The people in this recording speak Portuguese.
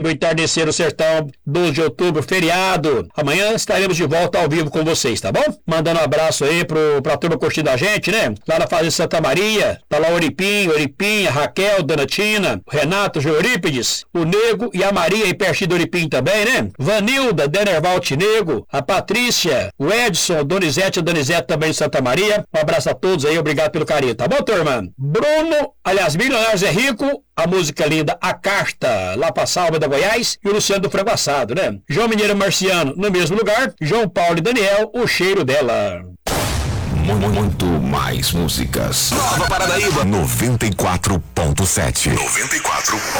do Entardecer no Sertão, 12 de outubro, feriado. Amanhã estaremos de volta ao vivo com vocês, tá bom? Mandando um abraço aí pra turma curtindo a gente, né? Lá na Fazenda Santa Maria, tá lá o Oripinha, Raquel, Dona Tina, o Renato, o Eurípides, o Nego e a Maria aí pertinho do Oripim também, né? Vanilda, Denervalt Nego, a Patrícia, o Edson, Donizete também de Santa Maria. Um abraço a todos aí, obrigado pelo carinho, tá bom, turma? Bruno, aliás, Milionários é Rico, a música linda A Carta, lá pra Salva da Goiás, e o Luciano do Frango Assado, né? João Mineiro Marciano, no mesmo lugar, João Paulo e Daniel, O Cheiro Dela. Muito mais músicas. Nova Paradaíba 94.7.